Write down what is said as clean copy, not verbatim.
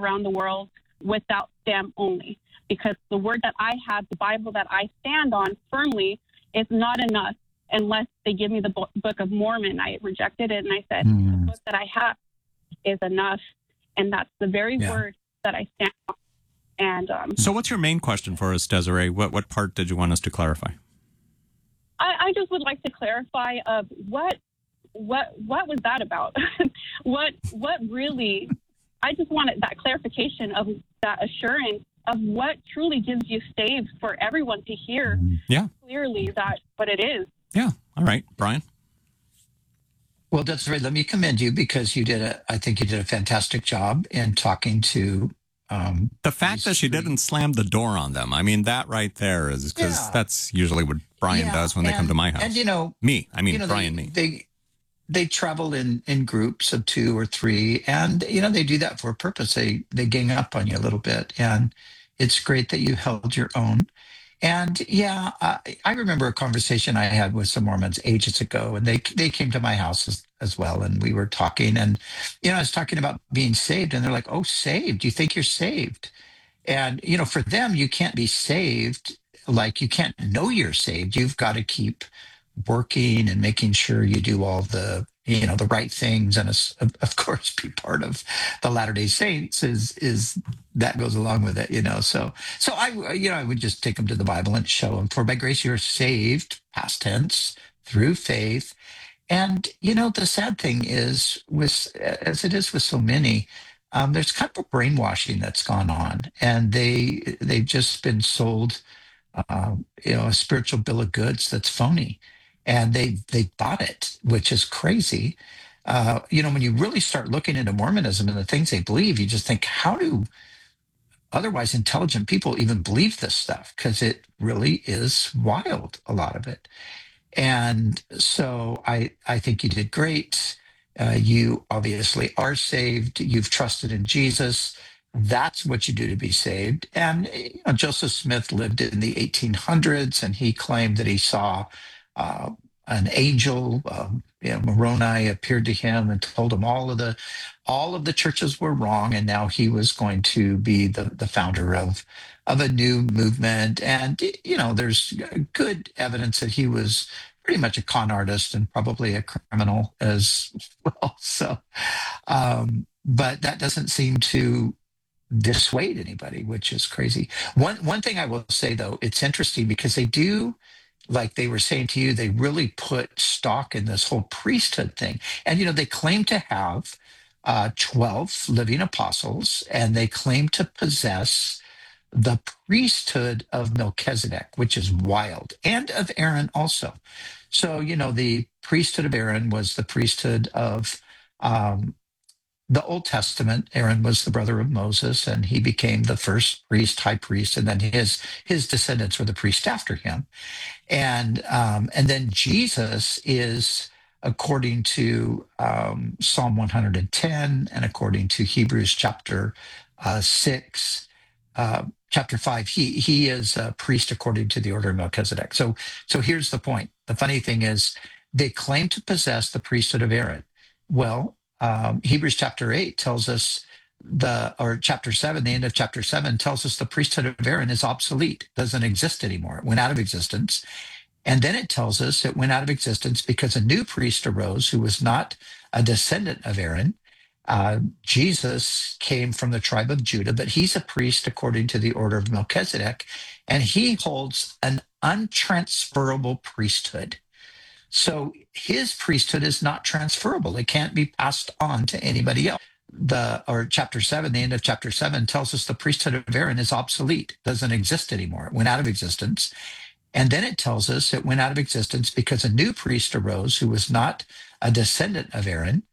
around the world without them only. Because the word that I have, the Bible that I stand on firmly, is not enough unless they give me the Book of Mormon. I rejected it, and I said, the book that I have is enough. And that's the very word that I stand on. And so what's your main question for us, Desiree? What part did you want us to clarify? I just would like to clarify of what was that about? what really, I just wanted that clarification of that assurance of what truly gives you saved for everyone to hear clearly that what it is. Yeah. All right. Brian? Well, Desiree, let me commend you because I think you did a fantastic job in talking to the fact that she didn't slam the door on them. I mean, that right there is because that's usually what Brian does when they come to my house. And, Brian. They travel in groups of 2 or 3, and, they do that for a purpose. They gang up on you a little bit, and it's great that you held your own. And, I remember a conversation I had with some Mormons ages ago, and they came to my house as well, and we were talking, and, I was talking about being saved, and they're like, oh, saved? You think you're saved? And, for them, you can't be saved, like you can't know you're saved. You've got to keep working and making sure you do all the the right things, and of course be part of the Latter-day Saints is that goes along with it. So I would just take them to the Bible and show them, for by grace you're saved, past tense, through faith. And the sad thing is, as it is with so many, there's kind of a brainwashing that's gone on, and they've just been sold a spiritual bill of goods that's phony. And they bought it, which is crazy. When you really start looking into Mormonism and the things they believe, you just think, how do otherwise intelligent people even believe this stuff? Because it really is wild, a lot of it. And so I think you did great. You obviously are saved. You've trusted in Jesus. That's what you do to be saved. And Joseph Smith lived in the 1800s, and he claimed that he saw an angel, Moroni, appeared to him and told him all of the churches were wrong, and now he was going to be the founder of a new movement. And there's good evidence that he was pretty much a con artist and probably a criminal as well. So, but that doesn't seem to dissuade anybody, which is crazy. One thing I will say, though, it's interesting because they do, like they were saying to you, they really put stock in this whole priesthood thing. And, they claim to have 12 living apostles, and they claim to possess the priesthood of Melchizedek, which is wild, and of Aaron also. So, the priesthood of Aaron was the priesthood of the Old Testament. Aaron was the brother of Moses, and he became the first priest, high priest, and then his descendants were the priest after him. And then Jesus is, according to Psalm 110 and according to Hebrews chapter 6, chapter 5, he is a priest according to the order of Melchizedek. So here's the point. The funny thing is, they claim to possess the priesthood of Aaron. Well, Hebrews chapter 8 tells us chapter 7, the end of chapter 7 tells us the priesthood of Aaron is obsolete, doesn't exist anymore. It went out of existence. And then it tells us it went out of existence because a new priest arose who was not a descendant of Aaron. Jesus came from the tribe of Judah, but he's a priest according to the order of Melchizedek, and he holds an untransferable priesthood. So his priesthood is not transferable. It can't be passed on to anybody else. Chapter 7, the end of chapter 7 tells us the priesthood of Aaron is obsolete, doesn't exist anymore. It went out of existence. And then it tells us it went out of existence because a new priest arose who was not a descendant of Aaron.